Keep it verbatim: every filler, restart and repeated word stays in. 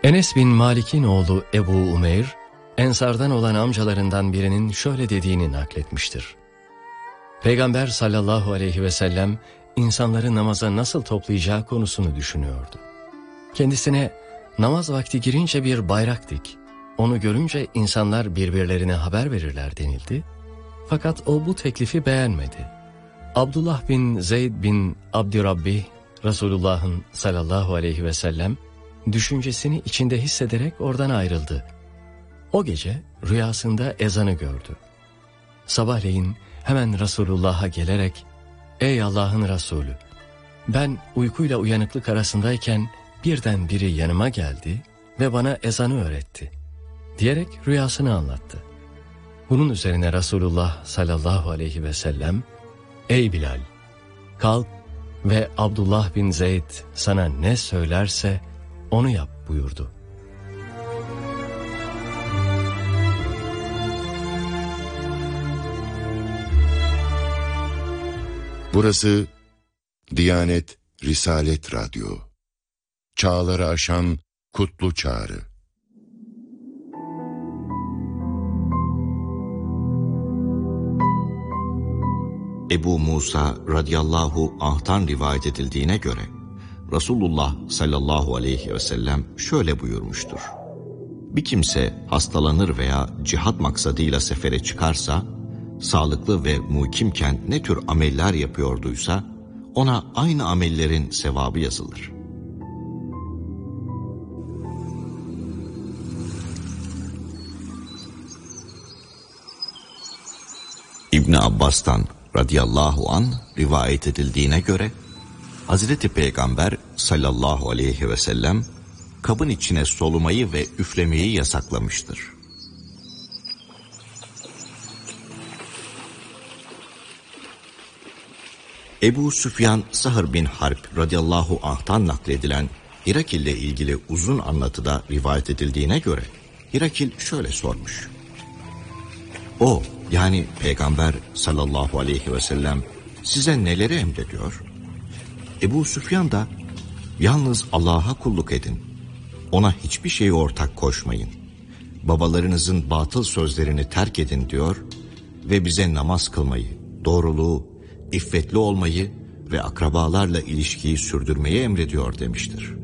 Enes bin Malik'in oğlu Ebu Umeyr, Ensardan olan amcalarından birinin şöyle dediğini nakletmiştir. Peygamber sallallahu aleyhi ve sellem insanları namaza nasıl toplayacağı konusunu düşünüyordu. Kendisine namaz vakti girince bir bayrak dik, onu görünce insanlar birbirlerine haber verirler denildi. Fakat o bu teklifi beğenmedi. Abdullah bin Zeyd bin Abdurrabbih, Resulullah'ın sallallahu aleyhi ve sellem düşüncesini içinde hissederek oradan ayrıldı. O gece rüyasında ezanı gördü. Sabahleyin hemen Resulullah'a gelerek, "Ey Allah'ın Resulü, ben uykuyla uyanıklık arasındayken birden biri yanıma geldi ve bana ezanı öğretti," diyerek rüyasını anlattı. Bunun üzerine Resulullah sallallahu aleyhi ve sellem, "Ey Bilal, kalk ve Abdullah bin Zeyd sana ne söylerse onu yap," buyurdu. Burası Diyanet Risalet Radyo. Çağları aşan kutlu çağrı. Ebu Musa radıyallahu anh'tan rivayet edildiğine göre Resulullah sallallahu aleyhi ve sellem şöyle buyurmuştur. Bir kimse hastalanır veya cihat maksadıyla sefere çıkarsa, sağlıklı ve muhkimken ne tür ameller yapıyorduysa, ona aynı amellerin sevabı yazılır. İbn Abbas'tan radıyallahu anh rivayet edildiğine göre, Hazreti Peygamber sallallahu aleyhi ve sellem kabın içine solumayı ve üflemeyi yasaklamıştır. Ebu Süfyan Sahr bin Harp radıyallahu anh'tan nakledilen Hirakil ile ilgili uzun anlatıda rivayet edildiğine göre Hirakil şöyle sormuş. O, yani Peygamber sallallahu aleyhi ve sellem size neleri emrediyor? Ebu Süfyan da, yalnız Allah'a kulluk edin, ona hiçbir şeyi ortak koşmayın, babalarınızın batıl sözlerini terk edin diyor ve bize namaz kılmayı, doğruluğu, iffetli olmayı ve akrabalarla ilişkiyi sürdürmeyi emrediyor demiştir.